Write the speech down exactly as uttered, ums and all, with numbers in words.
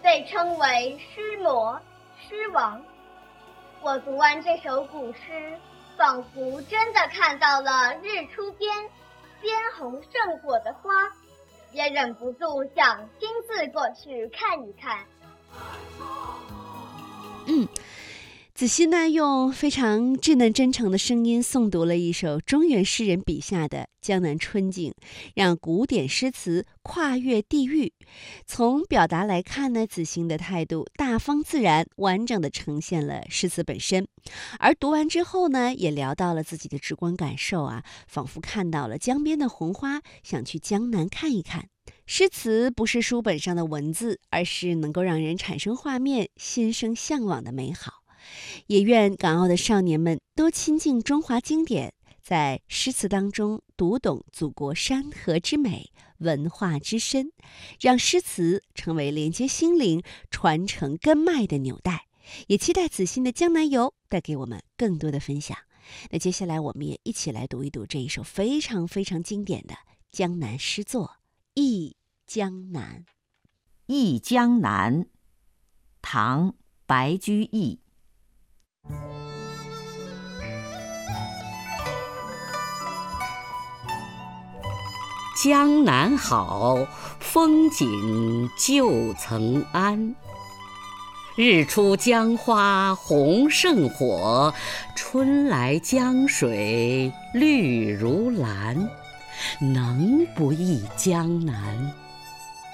被称为诗魔、诗王。我读完这首古诗，仿佛真的看到了日出边鲜红胜果的花，也忍不住想亲自过去看一看。 嗯，子熙呢用非常稚嫩真诚的声音诵读了一首中原诗人笔下的江南春景，让古典诗词跨越地域。从表达来看呢，子欣的态度大方自然，完整地呈现了诗词本身。而读完之后呢，也聊到了自己的直观感受啊，仿佛看到了江边的红花，想去江南看一看。诗词不是书本上的文字，而是能够让人产生画面，心生向往的美好。也愿港澳的少年们多亲近中华经典，在诗词当中读懂祖国山河之美，文化之深，让诗词成为连接心灵、传承根脉的纽带。也期待子欣的江南游带给我们更多的分享。那接下来我们也一起来读一读这一首非常非常经典的江南诗作《忆江南》。 忆江南，唐·白居易。江南好，风景旧曾谙。日出江花红胜火，春来江水绿如蓝。能不忆江南？